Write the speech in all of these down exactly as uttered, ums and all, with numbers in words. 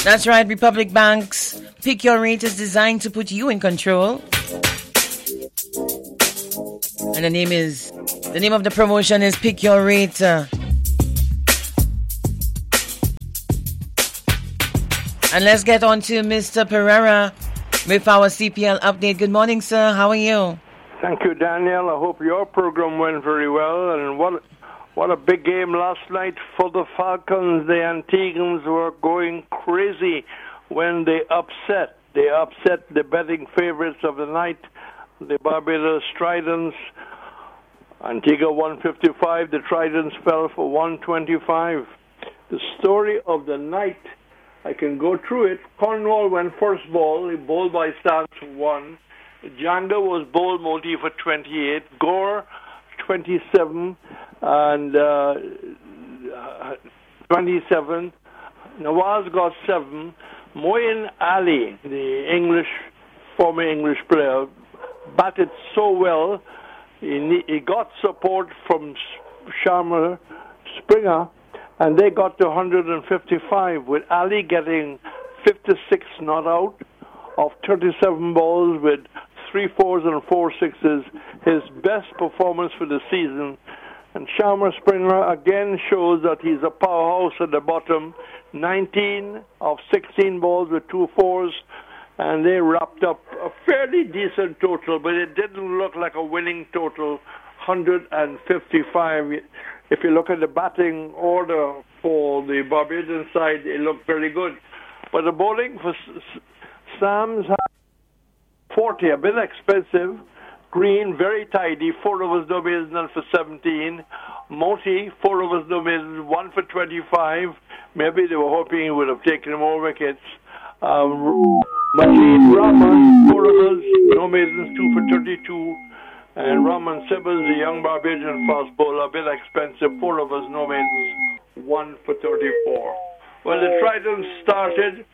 That's right, Republic Bank's Pick Your Rate is designed to put you in control. And the name is, the name of the promotion is Pick Your Rate. Uh, and let's get on to Mister Pereira with our C P L update. Good morning, sir. How are you? Thank you, Daniel. I hope your program went very well. And what what a big game last night for the Falcons. The Antiguans were going crazy when they upset. They upset the betting favorites of the night, the Barbados Tridents. Antigua one fifty-five. The Tridents fell for one twenty-five. The story of the night, I can go through it. Cornwall went first ball. He bowled by stance one. Django was bowled multi for twenty-eight. Gore, twenty-seven. And uh, twenty-seven. Nawaz got seven. Moeen Ali, the English, former English player, batted so well. He, he got support from Sharma Springer, and they got to one fifty-five, with Ali getting fifty-six not out of thirty-seven balls with three fours and four sixes, his best performance for the season. And Sharma Springer again shows that he's a powerhouse at the bottom, nineteen of sixteen balls with two fours, and they wrapped up a fairly decent total, but it didn't look like a winning total, one fifty-five. If you look at the batting order for the Barbadian side, it looked very good. But the bowling for Sam's forty, a bit expensive. Green, very tidy, four overs no misses, none for seventeen. Moti, four overs no misses, one for twenty-five. Maybe they were hoping he would have taken more wickets. Um, Majid Rahman, four overs, no misses, two for thirty-two. And Rahman Simmons, the young Barbadian fast bowler, a bit expensive, four overs, no misses, one for thirty-four. Well, the Tridents started,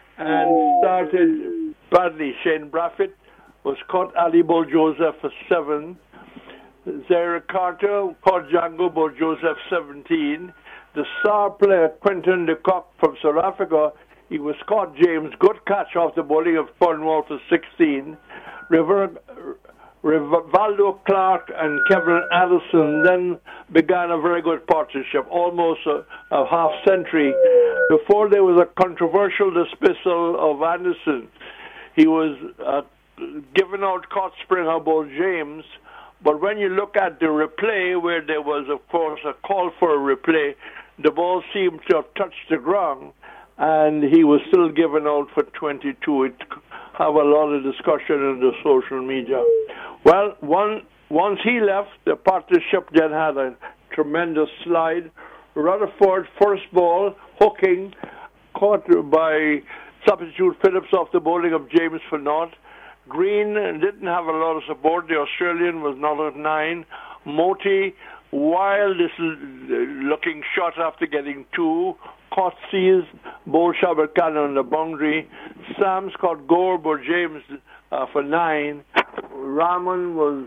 and started badly. Shane Braffett was caught Ali Bol Joseph for seven. Zaire Carter caught Django Bol Joseph seventeen. The star player Quentin de Kock from South Africa, he was caught James. Good catch off the bowling of Cornwall for sixteen. River, Rivaldo Clark and Kevin Addison then began a very good partnership, almost a, a half century, before there was a controversial dismissal of Anderson. He was uh, given out caught Springer ball James, but when you look at the replay, where there was, of course, a call for a replay, the ball seemed to have touched the ground, and he was still given out for twenty-two. It have a lot of discussion in the social media. Well, one, once he left, the partnership then had a tremendous slide. Rutherford, first ball, hooking, caught by substitute Phillips off the bowling of James for naught. Green didn't have a lot of support. The Australian was not at nine. Moti, wild looking shot after getting two. Caught sees Bol Shabbat Khan on the boundary. Sam caught Gore Bol James uh, for nine. Rahman was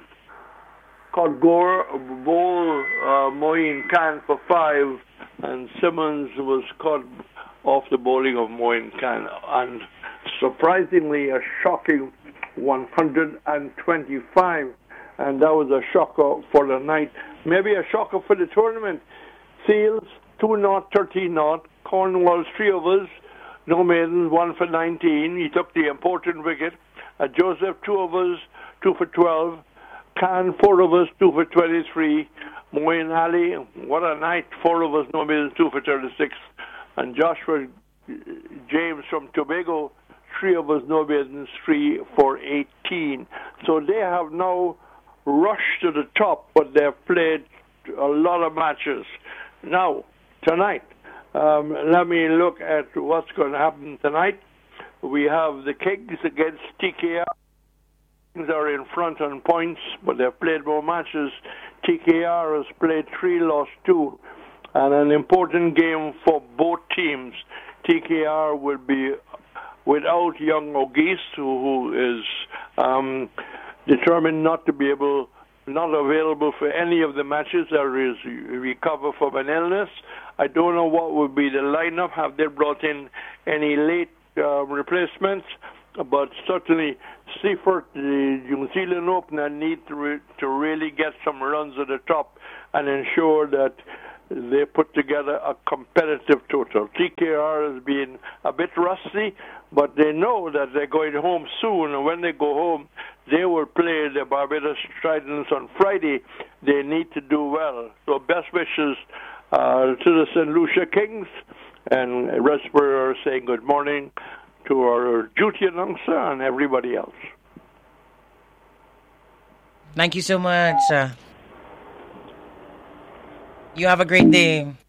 caught Gore, Bol uh, Moeen Khan for five. And Simmons was caught off the bowling of Moeen Khan. And surprisingly, a shocking one twenty-five, and that was a shocker for the night. Maybe a shocker for the tournament. Seals, two naught, thirteen naught. Cornwall, three overs, no maidens, one for nineteen. He took the important wicket. Uh, Joseph, two overs, two for twelve. Khan, four overs, two for twenty-three. Moeen Ali, what a night, four overs, no maidens, two for thirty-six. And Joshua James from Tobago, three overs, no maidens, three for eighteen. So they have now rushed to the top, but they've played a lot of matches. Now, tonight, um, let me look at what's going to happen tonight. We have the Kings against T K R. Kings are in front on points, but they've played more matches. T K R has played three, lost two, and an important game for both teams. T K R will be without young O'Geese, who, who is um, determined not to be able not available for any of the matches or is recover from an illness. I don't know what would be the lineup. Have they brought in any late uh, replacements? But certainly, Seifert, the New Zealand opener, need to re- to really get some runs at the top and ensure that they put together a competitive total. T K R has been a bit rusty, but they know that they're going home soon, and when they go home, they will play the Barbados Tridents on Friday. They need to do well. So best wishes uh, to the Saint Lucia Kings, and Resper saying good morning to our duty announcer and everybody else. Thank you so much. Uh, you have a great day.